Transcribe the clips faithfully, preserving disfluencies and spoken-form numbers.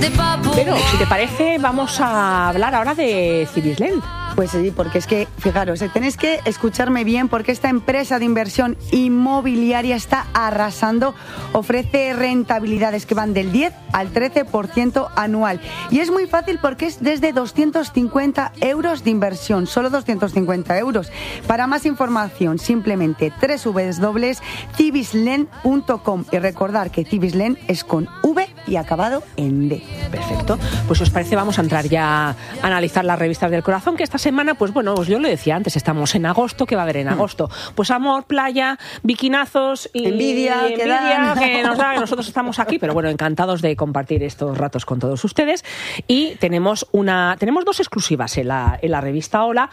Pero, si te parece, vamos a hablar ahora de Cibisland. Pues sí, porque es que, fijaros, tenéis que escucharme bien porque esta empresa de inversión inmobiliaria está arrasando, ofrece rentabilidades que van del diez al trece por ciento anual. Y es muy fácil porque es desde doscientos cincuenta euros de inversión, solo doscientos cincuenta euros. Para más información, simplemente doble u doble u doble u punto cibisland punto com y recordar que Cibisland es con V y acabado en D. Perfecto. Pues si os parece, vamos a entrar ya a analizar las revistas del corazón, que esta semana, pues bueno, pues yo lo decía antes, estamos en agosto. ¿Qué va a haber en agosto? Pues amor, playa, biquinazos y envidia, y envidia que, que nos da, que nosotros estamos aquí, pero bueno, encantados de compartir estos ratos con todos ustedes. Y tenemos una, tenemos dos exclusivas en la, en la revista Hola.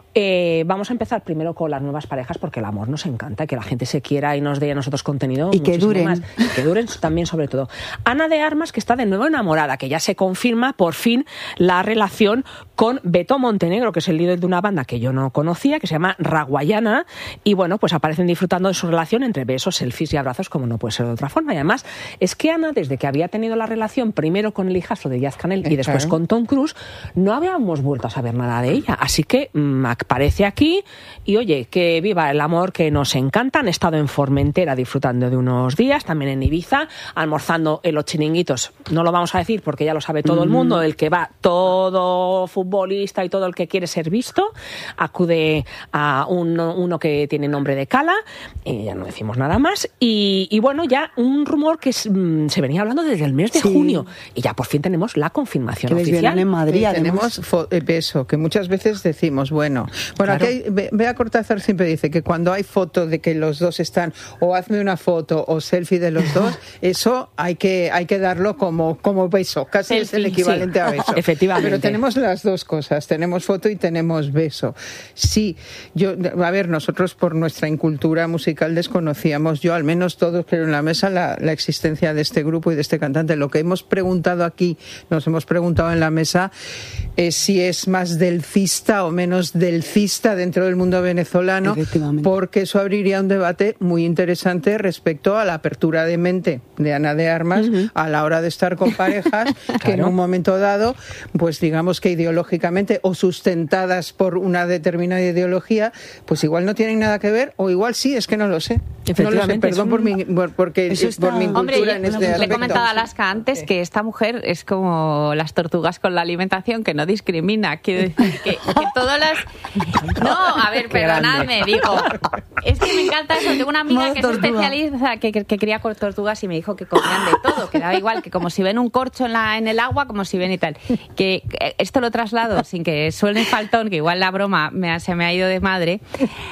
Eh, vamos a empezar primero con las nuevas parejas, porque el amor nos encanta, que la gente se quiera y nos dé a nosotros contenido y que duren más. Y que duren también, sobre todo. Ana de Armas, que está de nuevo enamorada, que ya se confirma por fin la relación con Beto Montenegro, que es el líder de una banda que yo no conocía, que se llama Raguayana, y bueno, pues aparecen disfrutando de su relación entre besos, selfies y abrazos, como no puede ser de otra forma. Y además es que Ana, desde que había tenido la relación primero con el hijastro de Díaz Canel y después con Tom Cruise, no habíamos vuelto a saber nada de ella, así que mmm, aparece aquí y oye, que viva el amor, que nos encanta. Han estado en Formentera disfrutando de unos días, también en Ibiza, almorzando en los chiringuitos, no lo vamos a decir porque ya lo sabe todo mm. el mundo, el que va, todo futbolista y todo el que quiere ser visto, acude a uno, uno que tiene nombre de Cala, y ya no decimos nada más, y, y bueno, ya un rumor que es, mm, se venía hablando desde el mes de sí. junio, y ya por fin tenemos la confirmación que oficial. En Madrid, sí, tenemos fo- beso, que muchas veces decimos, bueno, bueno, claro. Aquí hay, Bea Cortázar siempre dice que cuando hay foto de que los dos están, o hazme una foto o selfie de los dos, eso hay que hay que darlo como, como beso, casi selfie, es el equivalente sí. a beso. Efectivamente. Pero tenemos las dos cosas, tenemos foto y tenemos beso. Sí, yo, a ver, nosotros por nuestra incultura musical desconocíamos, yo al menos todos creo en la mesa, la, la existencia de este grupo y de este cantante. Lo que hemos preguntado aquí, nos hemos preguntado en la mesa, es si es más delcista o menos delcista dentro del mundo venezolano, porque eso abriría un debate muy interesante respecto a la apertura de mente de Ana de Armas uh-huh. a la hora de estar con parejas que claro. en un momento dado, pues digamos que ideológicamente o sustentadas por una determinada ideología, pues igual no tienen nada que ver, o igual sí, es que no lo sé. No lo sé, perdón un... por mi, por, porque, está... por mi incultura Hombre, en este le aspecto. Le he comentado a Alaska antes que esta mujer es como las tortugas con la alimentación, que no discrimina. Quiero decir que, que todas las... No, a ver, perdonadme, digo. Es que me encanta eso. Tengo una amiga que es especialista, que, que, que cría con tortugas y me dijo que comían de todo, que daba igual, que como si ven un corcho en, la, en el agua, como si ven y tal. Que, que esto lo traslado sin que suene faltón, que igual la broma me ha, se me ha ido de madre.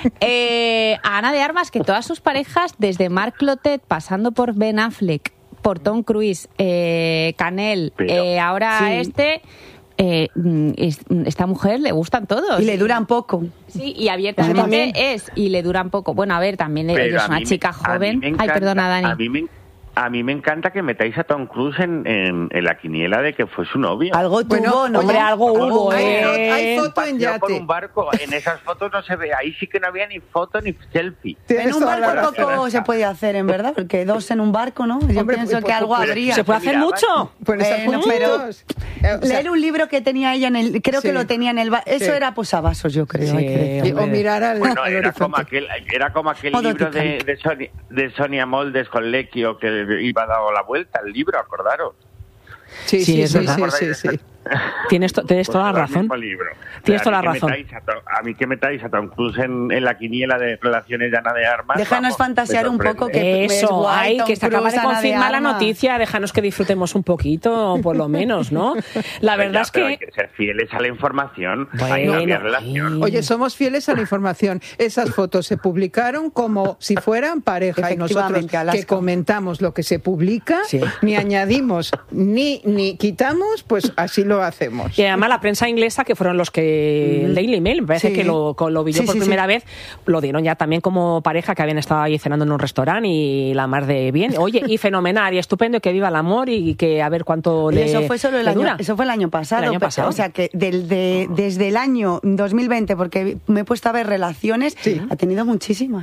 Eh, a Ana de Armas, que todas sus parejas, desde Marc Clotet, pasando por Ben Affleck, por Tom Cruise, eh, Canel, Pero, eh, ahora sí. este... Eh, esta mujer le gustan todos. Y le duran poco. Sí, y abiertamente es, y le duran poco. Bueno, a ver, también le, es una chica me, joven. Encanta, Ay, perdona, Dani. A mí me A mí me encanta que metáis a Tom Cruise en, en, en la quiniela de que fue su novio. Algo tuvo, bueno, ¿no? Hombre, algo hubo, hay, ¿eh? Hay foto en yate. Por un barco. En esas fotos no se ve. Ahí sí que no había ni foto ni selfie. En un barco poco se puede hacer, en verdad, porque dos en un barco, ¿no? Yo Hombre, pienso pues, que algo pues, habría. ¿Se puede hacer mucho? Pues bueno, pero o sea, leer un libro que tenía ella en el... Creo sí. que lo tenía en el... Eso sí. era posavasos, yo creo. Sí, que o mirar al... Bueno, al era, como aquel, era como aquel libro de, de, Sonia, de Sonia Moldes con Lecchio que iba dado la vuelta al libro, acordaros. Sí, sí, sí, sí, sí, sí, sí. Tienes, to, tienes toda la razón. Tienes toda la razón. A, a mí que metáis a Tom Cruise en, en la quiniela de relaciones de Ana de Armas. Déjanos vamos, fantasear un poco que eso, guay, ay, que se acaba de confirmar la noticia. Déjanos que disfrutemos un poquito, por lo menos, ¿no? La verdad ya, es que hay que ser fieles a la información. Bueno, hay que cambiar relación. Oye, somos fieles a la información. Esas fotos se publicaron como si fueran pareja y nosotros que comentamos lo que se publica, sí. ni añadimos ni ni quitamos, pues así lo hacemos. Y además la prensa inglesa, que fueron los que mm. Daily Mail, me parece sí. que lo, lo vi yo sí, por sí, primera sí. vez, lo dieron ya también como pareja que habían estado ahí cenando en un restaurante y la mar de bien. Oye, y fenomenal, y estupendo, y que viva el amor y que a ver cuánto le, eso fue solo el le año, dura. Eso fue el año pasado. El año pasado. O sea, que del, de, desde el año dos mil veinte, porque me he puesto a ver relaciones, sí. ha tenido muchísimas.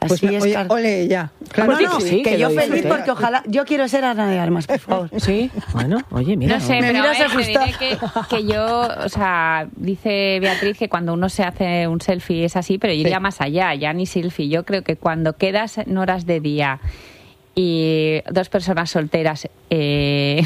Así Pues me, es. oye, Car- ole ella. Claro, Pues no, sí, sí, que, que yo lo feliz disfrute. porque ojalá, yo quiero ser Ana de Armas, por favor. Sí, bueno, oye, mira. No sé, Me pero a miras ver, te asustada. diré que, que yo, o sea, dice Beatriz que cuando uno se hace un selfie es así, pero yo iría Sí. más allá, ya ni selfie. Yo creo que cuando quedas en horas de día y dos personas solteras eh,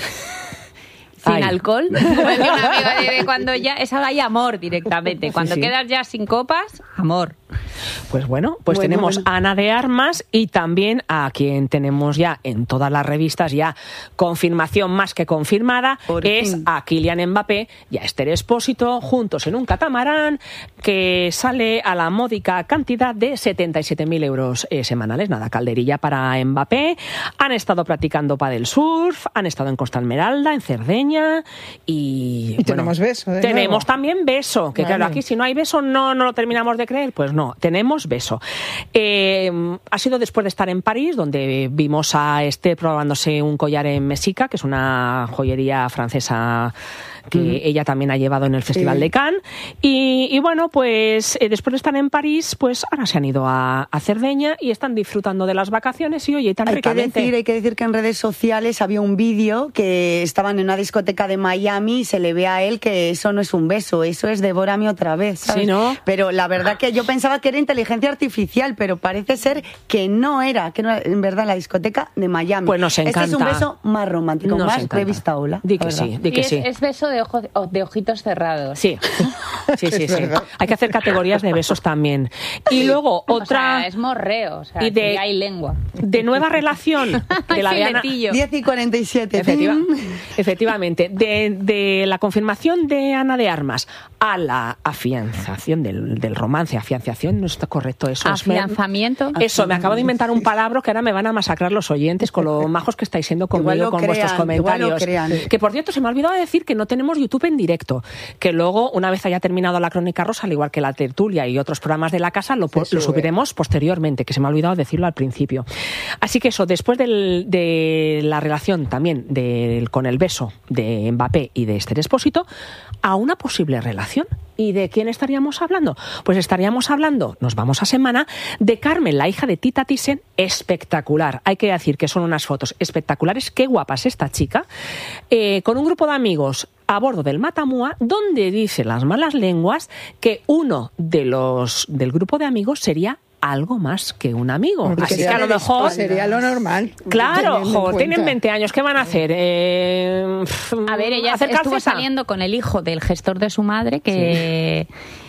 sin Ay. alcohol, como decía una amiga de, de cuando ya, es ahora hay amor directamente. Cuando sí. quedas ya sin copas, amor. Pues bueno, pues Bueno, tenemos bueno. a Ana de Armas y también a quien tenemos ya en todas las revistas ya confirmación más que confirmada, Por es fin. a Kylian Mbappé y a Esther Expósito juntos en un catamarán que sale a la módica cantidad de setenta y siete mil euros eh, semanales. Nada, calderilla para Mbappé. Han estado practicando pádel surf, han estado en Costa Esmeralda, en Cerdeña y... Y bueno, tenemos beso, de Tenemos nuevo. también beso, que Vale. claro, aquí si no hay beso no, no lo terminamos de creer, pues no, tenemos beso. Eh, ha sido después de estar en París, donde vimos a Esther probándose un collar en Messica, que es una joyería francesa que Ujú. ella también ha llevado en el Festival Sí. de Cannes. Y, y bueno, pues eh, después de estar en París, pues ahora se han ido a, a Cerdeña y están disfrutando de las vacaciones y oye, tan Hay que ricamente. decir, hay que decir que en redes sociales había un vídeo que estaban en una discoteca de Miami y se le ve a él que eso no es un beso, eso es devórame otra vez, ¿sabes? Sí, ¿no? Pero la verdad que yo pensaba que era inteligencia artificial, pero parece ser que no era, que no era en verdad la discoteca de Miami. Pues nos Este es un encanta. beso más romántico, Nos más encanta. revista Hola. Di la que verdad. sí, di Y que es, sí. es beso de, ojos, de ojitos cerrados. Sí, sí, sí, Es sí. verdad. Hay que hacer categorías de besos también. Y luego O otra sea, es morreo, o sea, Y de- que ya hay lengua. de nueva relación de la de Ana- Filetillo. diez y cuarenta y siete. Efectiva- ¡Tim! efectivamente, de, de la confirmación de Ana de Armas a la afianzación del, del romance, afianzación, no está correcto eso. es- me- Afianzamiento. Eso, me acabo de inventar un palabra que ahora me van a masacrar los oyentes con lo majos que estáis siendo conmigo, Igual lo con vuestros crean, igual lo comentarios. crean. Que por cierto, se me ha olvidado decir que no tenemos YouTube en directo, que luego, una vez haya terminado la Crónica Rosa, al igual que la tertulia y otros programas de la casa, lo, po- Se lo sube. subiremos posteriormente, que se me ha olvidado decirlo al principio. Así que eso, después del- de la relación también del- con el beso de Mbappé y de Esther Expósito, a una posible relación. ¿Y de quién estaríamos hablando? Pues estaríamos hablando, nos vamos a semana, de Carmen, la hija de Tita Thyssen, espectacular. Hay que decir que son unas fotos espectaculares, qué guapa es esta chica, eh, con un grupo de amigos a bordo del Matamua, donde dice las malas lenguas que uno de los del grupo de amigos sería algo más que un amigo. Porque Así que sería a lo de mejor... después, sería lo normal. Claro, teniendo en jo, cuenta. tienen veinte años, ¿qué van a hacer? Eh, A ver, ella ¿hacer estuvo calceta? saliendo con el hijo del gestor de su madre, que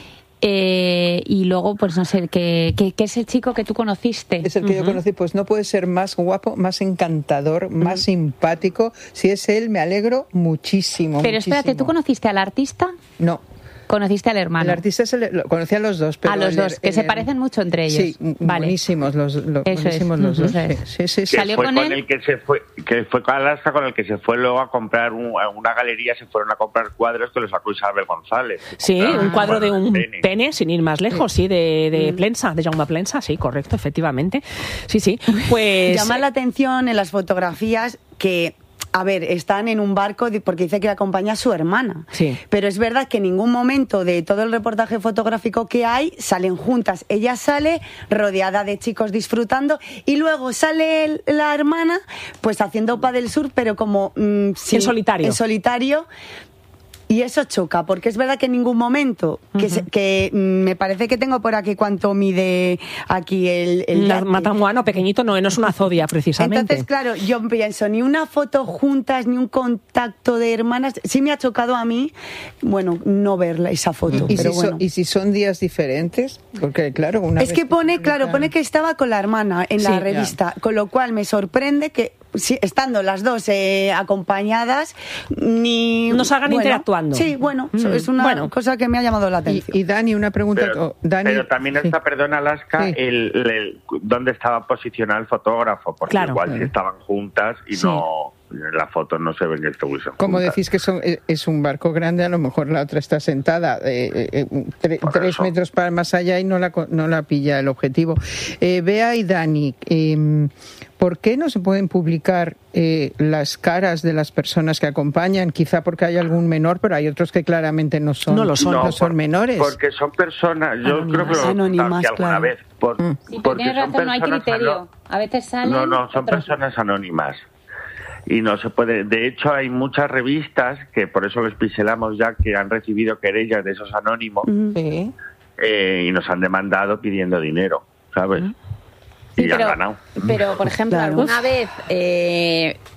eh, y luego, pues no sé, que, que, que es el chico que tú conociste. Es el que yo conocí, pues no puede ser más guapo, más encantador, más simpático. Si es él, me alegro muchísimo. Pero espérate, muchísimo. ¿tú conociste al artista? No, ¿Conociste al hermano? el artista es el, lo, conocí a los dos, pero a los el- dos, que el- se parecen mucho entre ellos. Sí, Vale. buenísimos los, los, Eso buenísimos es, los dos. eso es. Sí, sí, sí. Que sí. Salió fue con con él. el que se fue, que fue con Alaska, con el que se fue luego a comprar un- a una galería, se fueron a comprar cuadros que los sacó Isabel González. Sí, Compraron un cuadro de un pene. pene, sin ir más lejos, sí, de, de Mm. Plensa, de Jaume Plensa, sí, correcto, efectivamente. Sí, sí, pues... Llama la atención en las fotografías que, a ver, están en un barco di- porque dice que la acompaña a su hermana. Sí. Pero es verdad que en ningún momento de todo el reportaje fotográfico que hay salen juntas. Ella sale rodeada de chicos disfrutando y luego sale el- la hermana pues haciendo pádel surf, pero como... mm, sin- En solitario. En solitario. Y eso choca, porque es verdad que en ningún momento, que, se- que mm, me parece que tengo por aquí cuánto mide aquí el... el La yate. Matamuano pequeñito no, no es una zodia, precisamente. Entonces, claro, yo pienso, ni una foto juntas, ni un contacto de hermanas. Sí me ha chocado a mí, bueno, no verla, esa foto. ¿Y, pero si bueno. son, y si son días diferentes, porque claro, una Es vez que pone, claro, pone que estaba con la hermana en la Sí, revista, con lo cual me sorprende que, sí, estando las dos eh, acompañadas, ni... No salgan bueno, interactuando. Sí, bueno, Mm, es una bueno. cosa que me ha llamado la Y, atención. y Dani, una pregunta. Pero, oh, Dani, pero también sí. está, perdona, Alaska, Sí. el, el- dónde estaba posicionado el fotógrafo, porque Claro. igual si estaban juntas y Sí. no... En la foto no se ven que estuviesen Como juntas. decís que son, es un barco grande, a lo mejor la otra está sentada eh, eh, tre, tres eso. metros para más allá y no la, no la pilla el objetivo. Eh, Bea y Dani, eh, ¿por qué no se pueden publicar eh, las caras de las personas que acompañan? Quizá porque hay algún menor, pero hay otros que claramente no son, No lo son. no No, son por- menores. Porque son personas, yo Anónimas. creo que lo he Anónimas, contado aquí alguna claro. vez. Por, Mm. Sí, pero porque tienes son razón, no hay personas criterio. ano- A veces salen... No, no, son otros- personas anónimas. Y no se puede. De hecho, hay muchas revistas que por eso les pincelamos ya, que han recibido querellas de esos anónimos Sí. eh, y nos han demandado pidiendo dinero, ¿sabes? Sí, Y pero, han ganado. pero, por ejemplo, Claro. alguna vez eh,